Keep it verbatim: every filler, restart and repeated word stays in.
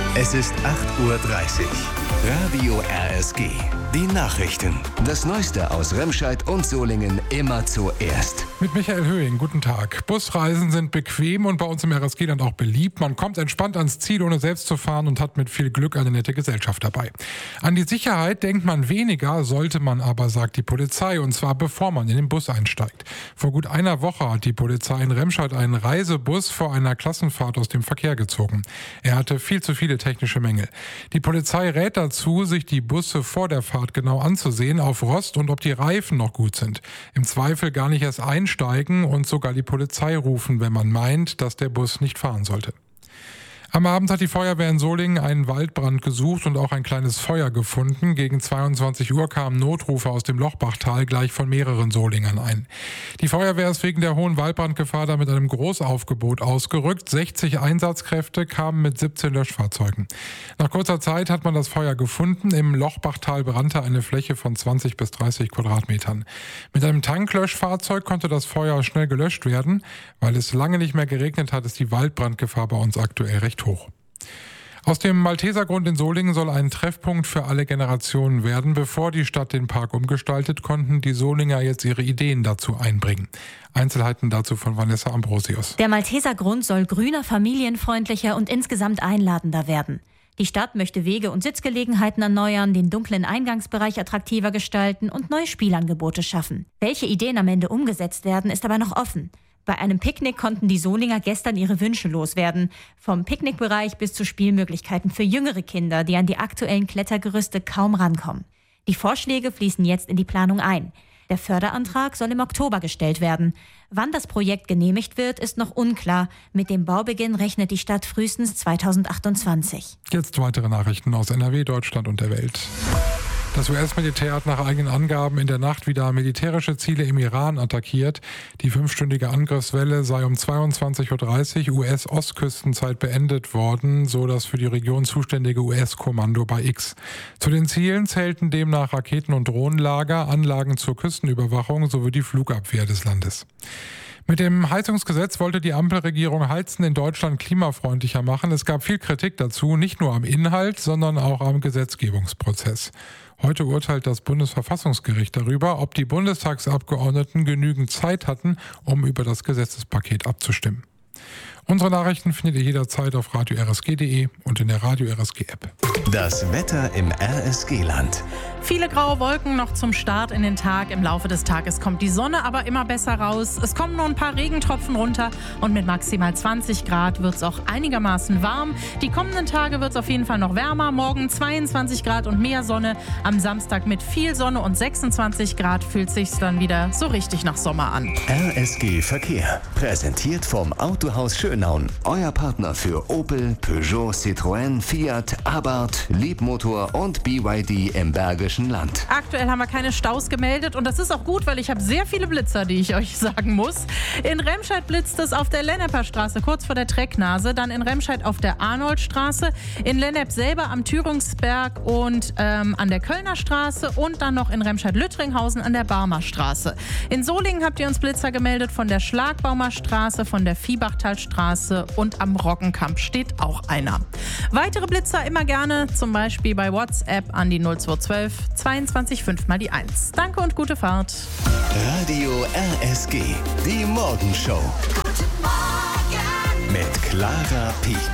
Es ist acht Uhr dreißig. Radio R S G. Die Nachrichten. Das Neueste aus Remscheid und Solingen immer zuerst. Mit Michael Höhing, guten Tag. Busreisen sind bequem und bei uns im R S G-Land auch beliebt. Man kommt entspannt ans Ziel, ohne selbst zu fahren und hat mit viel Glück eine nette Gesellschaft dabei. An die Sicherheit denkt man weniger, sollte man aber, sagt die Polizei, und zwar bevor man in den Bus einsteigt. Vor gut einer Woche hat die Polizei in Remscheid einen Reisebus vor einer Klassenfahrt aus dem Verkehr gezogen. Er hatte viel zu viele technische Mängel. Die Polizei rät dazu, sich die Busse vor der Fahrt genau anzusehen, auf Rost und ob die Reifen noch gut sind. Im Zweifel gar nicht erst einsteigen und sogar die Polizei rufen, wenn man meint, dass der Bus nicht fahren sollte. Am Abend hat die Feuerwehr in Solingen einen Waldbrand gesucht und auch ein kleines Feuer gefunden. Gegen zweiundzwanzig Uhr kamen Notrufe aus dem Lochbachtal gleich von mehreren Solingern ein. Die Feuerwehr ist wegen der hohen Waldbrandgefahr da mit einem Großaufgebot ausgerückt. sechzig Einsatzkräfte kamen mit siebzehn Löschfahrzeugen. Nach kurzer Zeit hat man das Feuer gefunden. Im Lochbachtal brannte eine Fläche von zwanzig bis dreißig Quadratmetern. Mit einem Tanklöschfahrzeug konnte das Feuer schnell gelöscht werden. Weil es lange nicht mehr geregnet hat, ist die Waldbrandgefahr bei uns aktuell recht hoch. Aus dem Maltesergrund in Solingen soll ein Treffpunkt für alle Generationen werden. Bevor die Stadt den Park umgestaltet, konnten die Solinger jetzt ihre Ideen dazu einbringen. Einzelheiten dazu von Vanessa Ambrosius. Der Maltesergrund soll grüner, familienfreundlicher und insgesamt einladender werden. Die Stadt möchte Wege und Sitzgelegenheiten erneuern, den dunklen Eingangsbereich attraktiver gestalten und neue Spielangebote schaffen. Welche Ideen am Ende umgesetzt werden, ist aber noch offen. Bei einem Picknick konnten die Solinger gestern ihre Wünsche loswerden. Vom Picknickbereich bis zu Spielmöglichkeiten für jüngere Kinder, die an die aktuellen Klettergerüste kaum rankommen. Die Vorschläge fließen jetzt in die Planung ein. Der Förderantrag soll im Oktober gestellt werden. Wann das Projekt genehmigt wird, ist noch unklar. Mit dem Baubeginn rechnet die Stadt frühestens zweitausendachtundzwanzig. Jetzt weitere Nachrichten aus N R W, Deutschland und der Welt. Das U S-Militär hat nach eigenen Angaben in der Nacht wieder militärische Ziele im Iran attackiert. Die fünfstündige Angriffswelle sei um zweiundzwanzig Uhr dreißig U S-Ostküstenzeit beendet worden, so das für die Region zuständige U S-Kommando bei X. Zu den Zielen zählten demnach Raketen- und Drohnenlager, Anlagen zur Küstenüberwachung sowie die Flugabwehr des Landes. Mit dem Heizungsgesetz wollte die Ampelregierung Heizen in Deutschland klimafreundlicher machen. Es gab viel Kritik dazu, nicht nur am Inhalt, sondern auch am Gesetzgebungsprozess. Heute urteilt das Bundesverfassungsgericht darüber, ob die Bundestagsabgeordneten genügend Zeit hatten, um über das Gesetzespaket abzustimmen. Unsere Nachrichten findet ihr jederzeit auf radio r s g punkt d e und in der Radio R S G App. Das Wetter im R S G-Land. Viele graue Wolken noch zum Start in den Tag. Im Laufe des Tages kommt die Sonne aber immer besser raus. Es kommen nur ein paar Regentropfen runter und mit maximal zwanzig Grad wird es auch einigermaßen warm. Die kommenden Tage wird es auf jeden Fall noch wärmer. Morgen zweiundzwanzig Grad und mehr Sonne. Am Samstag mit viel Sonne und sechsundzwanzig Grad fühlt sich's dann wieder so richtig nach Sommer an. R S G Verkehr. Präsentiert vom Autohaus Schönaun. Euer Partner für Opel, Peugeot, Citroën, Fiat, Abarth, Liebmotor und B Y D im Bergischen Land. Aktuell haben wir keine Staus gemeldet und das ist auch gut, weil ich habe sehr viele Blitzer, die ich euch sagen muss. In Remscheid blitzt es auf der Lenneper Straße, kurz vor der Trecknase, dann in Remscheid auf der Arnoldstraße, in Lennep selber am Thürungsberg und ähm, an der Kölner Straße und dann noch in Remscheid-Lüttringhausen an der Barmer Straße. In Solingen habt ihr uns Blitzer gemeldet von der Schlagbaumer Straße, von der Viehbachtalstraße und am Roggenkamp steht auch einer. Weitere Blitzer immer gerne, zum Beispiel bei WhatsApp an die null zwei eins zwei zweiundzwanzig fünf mal die eins. Danke und gute Fahrt. Radio R S G, die Morgenshow. Guten Morgen mit Clara Pieck.